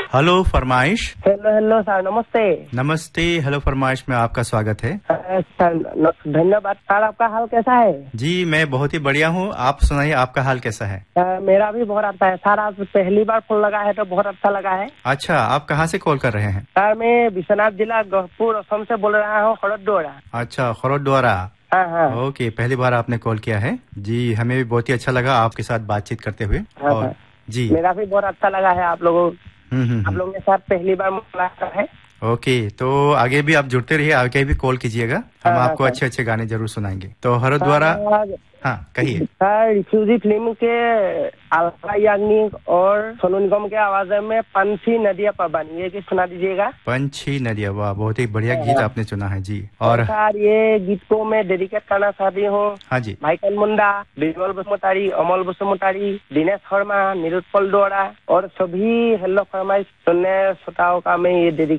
Hello फरमाइश। Hello hello sir, नमस्ते। नमस्ते, हेलो फरमाइश में आपका स्वागत है। सर धन्यवाद। सर आपका हाल कैसा है? जी मैं बहुत ही बढ़िया हूँ, आप सुनाइए आपका हाल कैसा है? मेरा भी बहुत अच्छा है सर। आज पहली बार फोन लगा है तो बहुत अच्छा लगा है। अच्छा, आप कहाँ से कॉल कर रहे हैं? सर मैं विश्वनाथ जिला गहपुर असम से बोल रहा हूँ, खड़गपुर। अच्छा, खड़गपुर। हाँ हाँ। ओके, पहली बार आपने कॉल किया है जी, हमें भी बहुत ही अच्छा लगा आपके साथ बातचीत करते हुए। हाँ और हाँ। जी मेरा भी बहुत अच्छा लगा है आप लोगों के साथ पहली बार मुलाकात है। ओके, तो आगे भी आप जुड़ते रहिए, आगे भी कॉल कीजिएगा, हम हाँ आपको सर। अच्छे अच्छे गाने जरूर सुनाएंगे। तो हरिद्वार। हाँ कहिए। सर रिफ्यूजी फिल्म के अलका याग्निक और सोनू निगम के आवाज में पंछी नदिया पानी, ये गीत सुना दीजिएगा। पंछी नदिया, वाह बहुत ही बढ़िया गीत आपने चुना है जी। और सर ये गीत को मैं डेडिकेट करना चाहती हूँ। हाँ जी। भाईकन मुंडा, बिजल बसुमतारी, अमल बसुमतारी, दिनेश शर्मा, निरुत्पल डोरा और सभी हेलो फरमाइश सुनने श्रोताओं का मैं ये